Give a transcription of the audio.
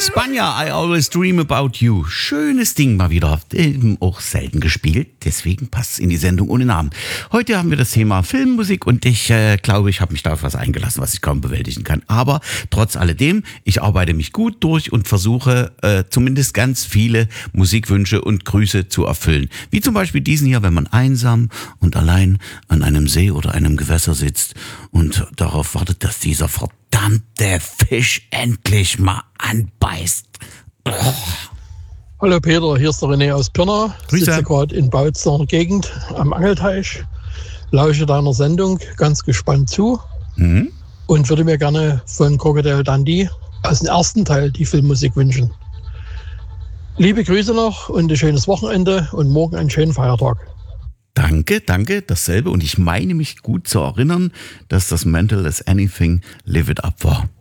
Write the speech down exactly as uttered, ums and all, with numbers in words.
Spanja, I Always Dream About You. Schönes Ding mal wieder. Eben auch selten gespielt, deswegen passt es in die Sendung ohne Namen. Heute haben wir das Thema Filmmusik und ich äh, glaube, ich habe mich da auf was eingelassen, was ich kaum bewältigen kann. Aber trotz alledem, ich arbeite mich gut durch und versuche äh, zumindest ganz viele Musikwünsche und Grüße zu erfüllen. Wie zum Beispiel diesen hier, wenn man einsam und allein an einem See oder einem Gewässer sitzt und darauf wartet, dass dieser verdammte Fisch endlich mal anbeißt. Oh. Hallo Peter, hier ist der René aus Pirna. Ich sitze gerade in Bautzner Gegend am Angelteich, lausche deiner Sendung ganz gespannt zu mhm. und würde mir gerne von Crocodile Dundee aus dem ersten Teil die Filmmusik wünschen. Liebe Grüße noch und ein schönes Wochenende und morgen einen schönen Feiertag. Danke, danke, dasselbe. Und ich meine mich gut zu erinnern, dass das Mental as Anything Live It Up war.